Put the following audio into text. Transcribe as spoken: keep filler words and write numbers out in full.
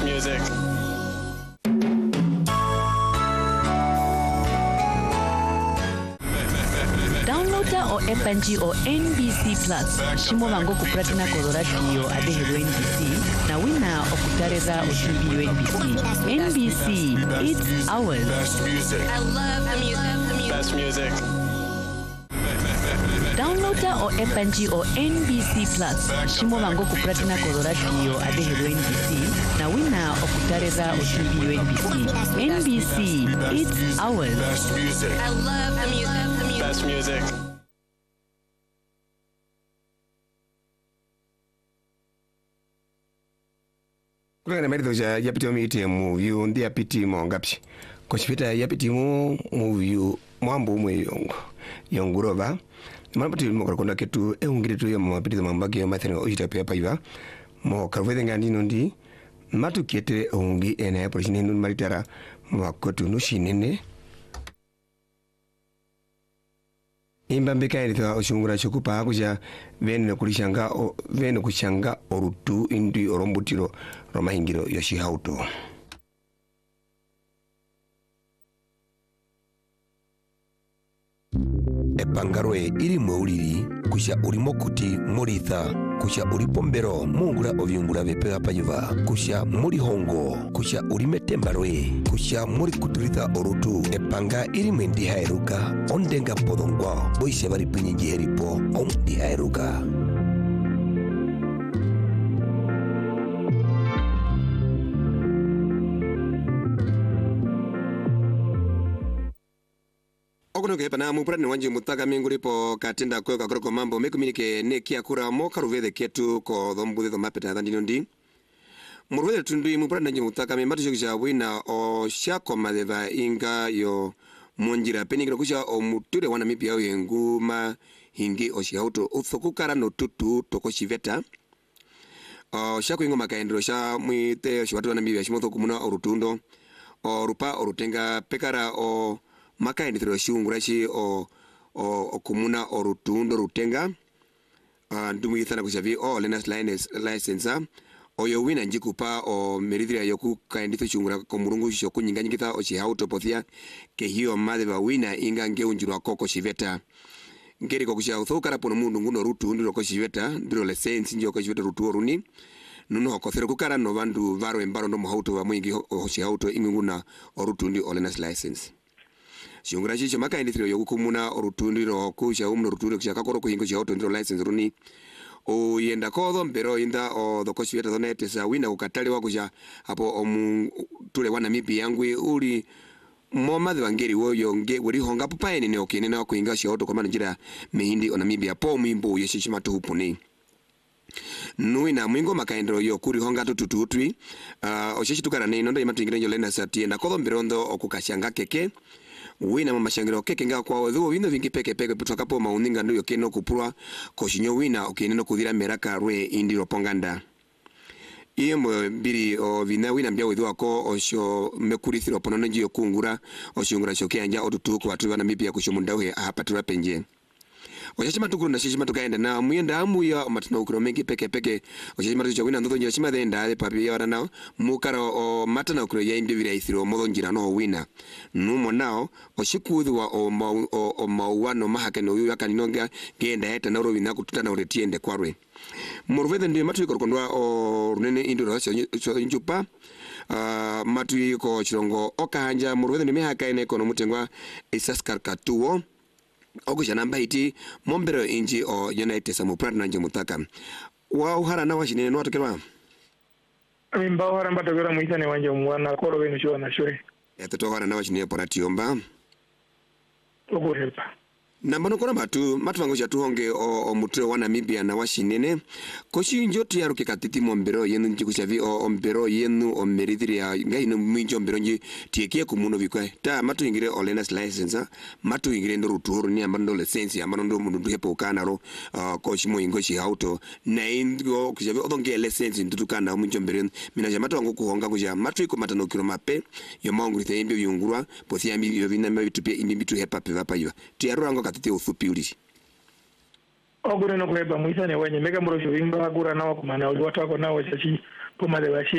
music. Downloada o F N G o N B C Plus. Shimo vango kupratina kolo radio adehelo N B C. Na wina okutareza oshimbi N B C. N B C, it's ours. Best music. I love the music. Best music. Downloada o F N G o N B C Plus. Shimo vango kupratina kolo radio adehelo N B C. Na wina okutareza oshimbi N B C. N B C, it's ours. Best music. I love the music. Best music. Kuna merito ja yapiti omite mu yu ndi yapiti mo ngapi. Kochipita yapiti mu mu yu mwambo mu yongo. Yongurova. Mapati mo konda ketu e ungire tu yo mapiti mambage mathene ojita pe paiva. Mo karvede ngandi nondi. Matu kete ungi ene porishine nun maritara mo kotu nushinene. Imba mbeka ilitwa oshungura chokupa kuja vene kulishanga o vene kushanga orutu indi orombutiro romahingiro yoshihauto. Epangarwe iri mwuliri kusha urimo kuti muritha kusha uripombero mungura ovyungura vepega payuva kusha muri hongo kusha urimetembarwe kusha muri kuturitha orutu epanga iri mwendi hairuka ondenga podongwa boise bari pinyingi heripo ondi hairuka. Okono ke pana mu prane wanje mutaka minguripo katenda ko kakroko mambo mekuminike ne kia kura mo karuvede ketu ko dhombude mapeta ndino ndi muruvede tundu mu prane wanje mutaka me matu shokisha wina o shako madeva inga yo monjira peningiro kusha o muture wana mipi yao yenguma hingi o shihauto uthokukara no tutu toko shiveta o shako ingo makaendro sha mwite shibatu wana mipi ya shimoto kumuna orutundo o rupa orutenga pekara o maka ndithiro shungurashi o o okumuna orutundo rutenga uh, ndumu yithana kushavi o lenas license oyo wina njikupa o meridhira yoku kaenditho shungura komurungu shoku nyinga nyingitha o shihauto pothia ke hiyo madheva wina inga nge unjirwa koko shiveta ngeri ko kusha uthokara pono mundu nguno rutundo roko shiveta ndiro license njoko shiveta rutuo runi nuno hokothero kukara no vandu varo embaro ndo muhauto wa mwingi o shihauto ingunguna orutundi o lenas license. Shungura chicho maka indithiro yokukumuna orutundiro kusha umno rutundiro kusha kakoro kuhingo cha auto ndiro license runi o yenda kodho mbero inda o dokoshweta donete sa wina ukatali wa kusha hapo omu tule wana mipi yangu uli moma de bangeri wo yonge wori honga pupaene ne okene na kuhinga cha auto kwa njira mehindi ona mibi apo mimbo yeshishima tuhupuni nuina mwingo makaendro yo kuri honga tutututwi uh, osheshi tukara ne nondo imatu ingire njolena sati yenda kodho mberondo okukashanga keke wina mama shangiro keke nga kwa odhu wino vingi peke peke putoka po mauninga ndo yokeno kupurwa koshinyo wina okeneno kudhira meraka rwe indiro ponganda Iemo biri o vina wina mbia wedhu wako osho mekurithiro ponono njiyo kungura oshungura shoke anja otutuku watu wana mipi ya kushomundawe ahapatura penje Oshashima tukuru na shishima tukaenda na muyenda amu ya matuna ukuro mengi peke peke Oshashima tuja wina ndoto njira shima denda ale papi ya warana mukara o matana ukuro ya indi vira ithiro modo njira no wina Numo nao oshikuudhu wa o, ma, o, o mauwano mahake no yuya kaninonga genda heta na uro wina kututana uretiende kwarwe Muruvede ndiyo matu yiko rukondwa o runene induro so njupa uh, matu yiko chirongo oka hanja muruvede ndiyo mehaka ene kono mutengwa isaskar katuo Ogusha namba iti mombero inji o United Samu Prat na nje mutaka. Wa uhara na washine no atokelwa. Mimba uhara mbatokera muisane wanje mwana koro wenu shwa na shwe. Eto uhara na washine porati omba. Ogohelpa. Nambano kona matu matu wangoja tuhonge o, o mutre wana Namibia na washinene koshi njoti yaruke katiti mombero yenu njikusha vi o, o mbero yenu o meridhiri ya ngai no mwinjo mbero nji tiekie kumuno vikwe ta matu ingire o learner's license matu ingire ndo rutuhuru ni ambano ndo license ambano ndo mundu hepo ukanaro uh, koshi mo ingoshi hauto na ingo kusha vi odonge license ntutukana mwinjo mbero minaja matu wango kuhonga kusha matu iko matano kiro mape yo maungu rite imbi yungurwa pothi ambi yovina mbi tupia imbi bitu hepa peva pa yiwa tiyaru wango katiti ufupi uli Ogure no kweba muisane wenye mega murosho imba agura nawa kumana watu wako nawa chachi pomale washi